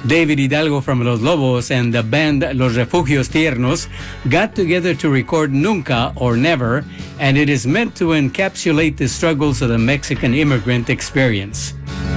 David Hidalgo from Los Lobos and the band Los Refugios Tiernos got together to record Nunca or Never, and it is meant to encapsulate the struggles of the Mexican immigrant experience.